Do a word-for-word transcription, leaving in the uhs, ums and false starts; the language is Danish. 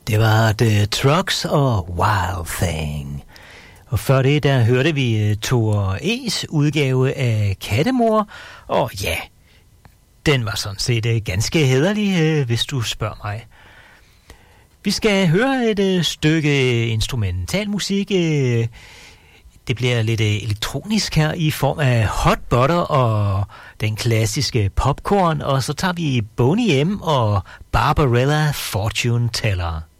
Det var The Trucks og Wild Thing. Og før det, der hørte vi Thor E's udgave af Kattemor. Og ja, den var sådan set ganske hæderlig, hvis du spørger mig. Vi skal høre et stykke instrumentalmusik. Det bliver lidt elektronisk her i form af Hot Butter og den klassiske Popcorn. Og så tager vi Boney M og Barbarella Fortune Teller.